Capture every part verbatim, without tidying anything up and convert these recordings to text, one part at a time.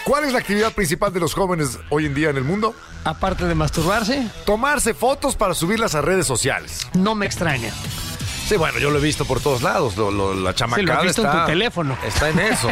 ¿Cuál es la actividad principal de los jóvenes hoy en día en el mundo? Aparte de masturbarse, Tomarse fotos para subirlas a redes sociales. no me extraña. Sí, bueno, yo lo he visto por todos lados. Lo, lo, la Sí, chamacada lo has visto está, en tu teléfono. está en eso.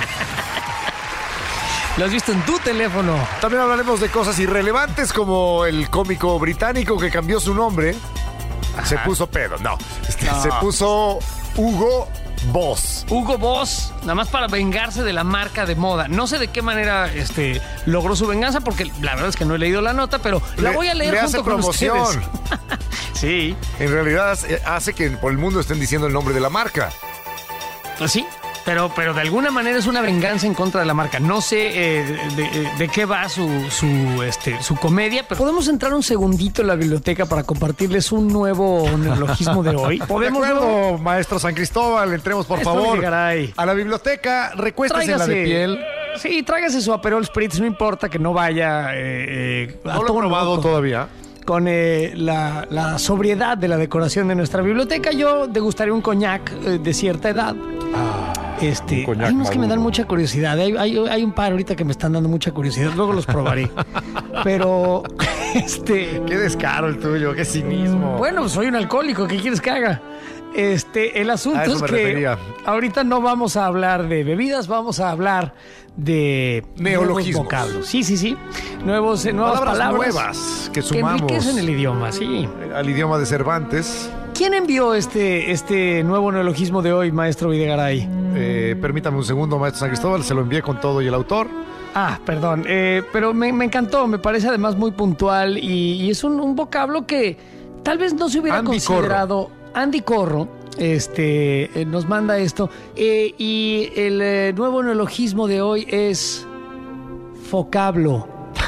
Lo has visto en tu teléfono. También hablaremos de cosas irrelevantes como el cómico británico que cambió su nombre. Ajá. Se puso pedo. No, este, no. Se puso Hugo Boss. Hugo Boss, nada más para vengarse de la marca de moda. No sé de qué manera este, logró su venganza, porque la verdad es que no he leído la nota, pero la Le- voy a leer le junto hace con promoción. ustedes. Sí, En realidad hace- hace que por el mundo estén diciendo el nombre de la marca. pues sí. Pero, pero de alguna manera es una venganza en contra de la marca. No sé eh, de, de- de qué va su, su, este, su comedia, pero podemos entrar un segundito en la biblioteca para compartirles un nuevo neologismo de hoy. De Podemos acuerdo, maestro San Cristóbal, entremos por Maestro favor Videgaray. a la biblioteca, recuéstese en la de piel. Sí, tráigase su Aperol Spritz, no importa que no vaya eh, eh, a No lo he tono probado con- todavía. Con eh, la, la sobriedad de la decoración de nuestra biblioteca. Yo degustaría un coñac eh, de cierta edad. Este, un coñac hay unos que me dan maduro. mucha curiosidad. Hay, hay, hay un par ahorita que me están dando mucha curiosidad. Luego los probaré. Pero, este... Qué descaro el tuyo, qué cinismo. Bueno, soy un alcohólico, ¿qué quieres que haga? Este, el asunto A eso es me que refería. ahorita no vamos a hablar de bebidas, vamos a hablar de Neologismos. nuevos vocablos. Sí, sí, sí. Nuevos, eh, nuevas Palabras palabras, nuevas que que sumamos enriquecen el idioma, sí. al idioma de Cervantes. ¿Quién envió este, este nuevo neologismo de hoy, maestro Videgaray? Eh, permítame un segundo, maestro San Cristóbal, se lo envié con todo y el autor. Ah, perdón, eh, pero me, me encantó, me parece además muy puntual y, y es un, un vocablo que tal vez no se hubiera Andy considerado. Andy Corro este, eh, nos manda esto eh, y el eh, nuevo neologismo de hoy es focablo.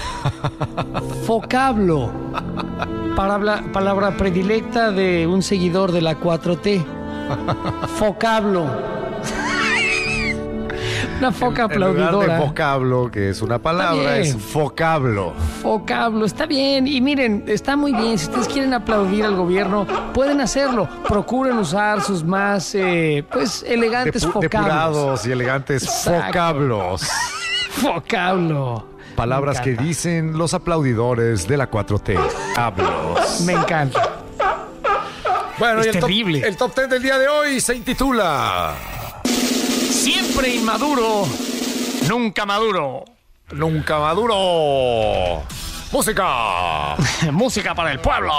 Focablo. Palabra, palabra predilecta de un seguidor de la cuatro T. Focablo. Una foca En lugar aplaudidora. de vocablo, que es una palabra, bien. es focablo. Vocablo, está bien. Y miren, está muy bien. Si ustedes quieren aplaudir al gobierno, pueden hacerlo. Procuren usar sus más, eh, pues, elegantes Depu- vocablos. depurados y elegantes Exacto. vocablos. Vocablo. Palabras Me que encanta. dicen los aplaudidores de la cuatro T. Hablos. Me encanta. Bueno, Es y el top, terrible. el top ten del día de hoy se intitula Siempre inmaduro, nunca maduro. Nunca Maduro. Música. Música para el pueblo.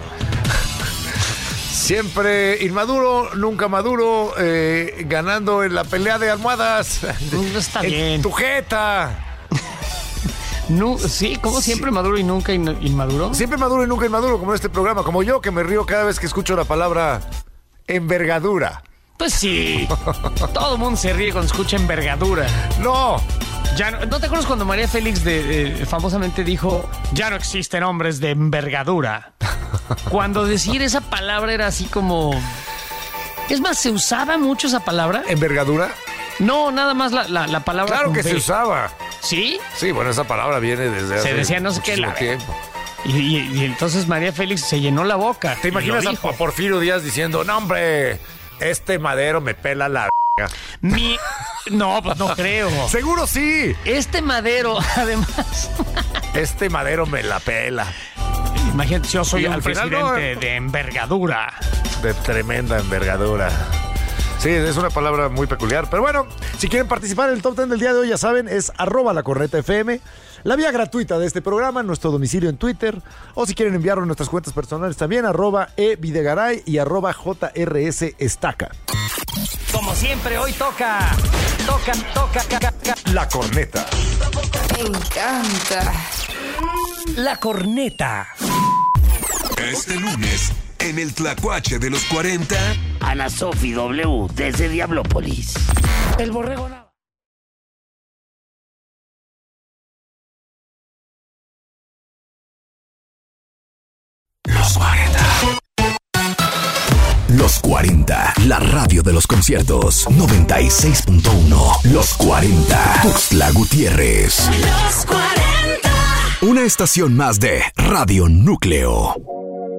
Siempre inmaduro, nunca maduro, eh, ganando en la pelea de almohadas. Está En bien. tu jeta. Nu- sí, como siempre maduro y nunca in- inmaduro. Siempre maduro y nunca inmaduro, como en este programa. Como yo, que me río cada vez que escucho la palabra envergadura. Pues sí. Todo el mundo se ríe cuando escucha envergadura. No. Ya no, ¿no te acuerdas cuando María Félix de, de- famosamente dijo ya no existen hombres de envergadura? Cuando decir esa palabra era así como... Es más, ¿se usaba mucho esa palabra? ¿Envergadura? No, nada más la, la, la palabra Claro con que B. se usaba. ¿Sí? Sí, bueno, esa palabra viene desde hace Se decía no sé qué, muchísimo la- tiempo. Y, y- y entonces María Félix se llenó la boca. ¿Te imaginas y lo a, dijo. a Porfirio Díaz diciendo, no, hombre, este madero me pela la... Mi... No, pues no creo. Seguro sí. Este madero, además... Este madero me la pela. Imagínate, yo soy Y un al final presidente no- de envergadura. De tremenda envergadura. Sí, es una palabra muy peculiar. Pero bueno, si quieren participar en el top ten del día de hoy, ya saben, es arroba la corneta F M. La vía gratuita de este programa, nuestro domicilio en Twitter. O si quieren enviarlo en nuestras cuentas personales también, arroba e videgaray y arroba jrs estaca. Como siempre, hoy toca, toca, toca, ca, ca, ca. La corneta. Me encanta. La corneta. Este lunes, en el Tlacuache de los cuarenta, Ana Sofi W desde Diablópolis. El borrego Nava. los cuarenta. Los cuarenta, la radio de los conciertos. noventa y seis punto uno. Los cuarenta. Tuxtla Gutiérrez. Los cuarenta. Una estación más de Radio Núcleo.